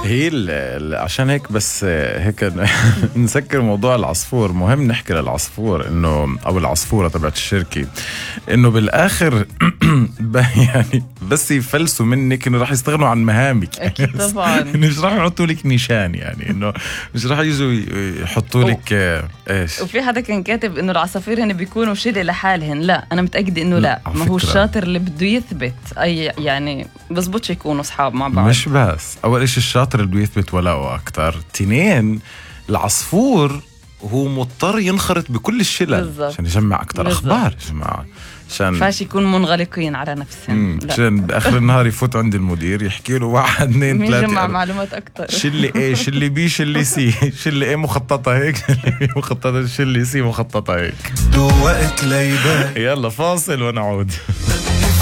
هي عشان هيك بس هيك نسكر موضوع العصفور. مهم نحكي للعصفور انه او العصفورة تبعت الشركة انه بالاخر يعني بس يفلسوا منك انه راح يستغنوا عن مهامك. اكيد طبعا. مش راح يحطوا لك نيشان، يعني انه مش راح يجوا يحطوا لك ايش. وفي حدا كان كاتب انه العصافير هن بيكونوا شلة لحالهن. لا انا متأكدة انه لا، ما هو الشاطر اللي بده يثبت اي يعني بزبطش يكونوا اصحاب مع بعض. مش بس اول اشي الشاطر اللي بده يثبت ولاءه اكتر، تنين العصفور هو مضطر ينخرط بكل الشلل عشان يجمع اكتر اخبار يا جماعه، عشان فاش يكون منغلقين على نفسهم. عشان باخر النهار يفوت عند المدير يحكي له 1 2 3 يجمع معلومات اكتر. شلي ايه شلي بي شلي سي، شلي ايه مخططه هيك، شلي مخططه، شلي سي مخططه هيك. دوقت ليبان. يلا فاصل ونعود.